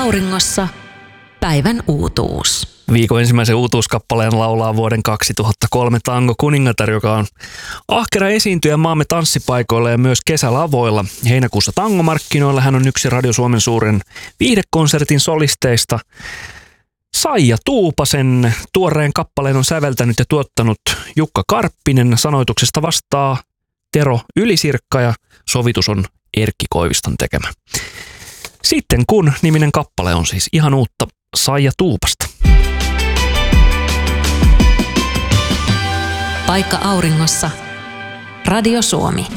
auringossa päivän uutuus. Viikon ensimmäisen uutuuskappaleen laulaa vuoden 2003 Tango Kuningatar, joka on ahkera esiintyjä maamme tanssipaikoilla ja myös kesälavoilla. Heinäkuussa tangomarkkinoilla hän on yksi Radio Suomen suuren viihdekonsertin solisteista. Saija Tuupasen tuoreen kappaleen on säveltänyt ja tuottanut Jukka Karppinen. Sanoituksesta vastaa Tero Ylisirkka ja sovitus on Erkki Koiviston tekemä. Sitten kun niminen kappale on siis ihan uutta Saija Tuupasta. Paikka auringossa. Radio Suomi.